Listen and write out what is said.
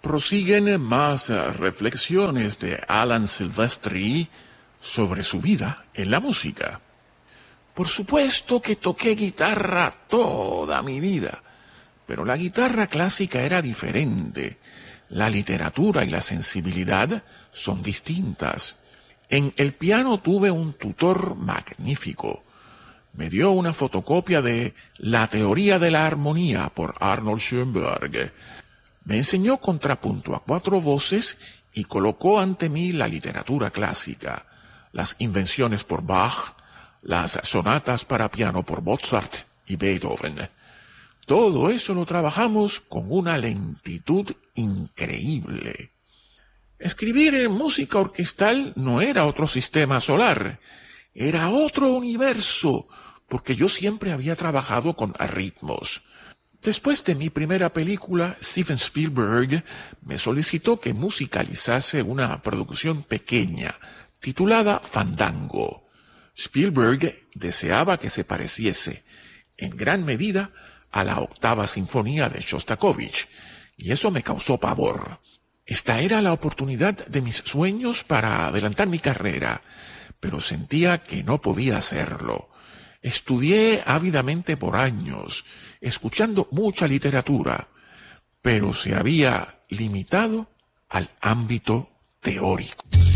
Prosiguen más reflexiones de Alan Silvestri sobre su vida en la música. Por supuesto que toqué guitarra toda mi vida, pero la guitarra clásica era diferente. La literatura y la sensibilidad son distintas. En el piano tuve un tutor magnífico. Me dio una fotocopia de La teoría de la armonía por Arnold Schoenberg. Me enseñó contrapunto a 4 voces y colocó ante mí la literatura clásica, las invenciones por Bach, las sonatas para piano por Mozart y Beethoven. Todo eso lo trabajamos con una lentitud increíble. Escribir música orquestal no era otro sistema solar, era otro universo, porque yo siempre había trabajado con ritmos. Después de mi primera película, Steven Spielberg me solicitó que musicalizase una producción pequeña, titulada Fandango. Spielberg deseaba que se pareciese, en gran medida, a la 8ª Sinfonía de Shostakovich, y eso me causó pavor. Esta era la oportunidad de mis sueños para adelantar mi carrera, pero sentía que no podía hacerlo. Estudié ávidamente por años, escuchando mucha literatura, pero se había limitado al ámbito teórico.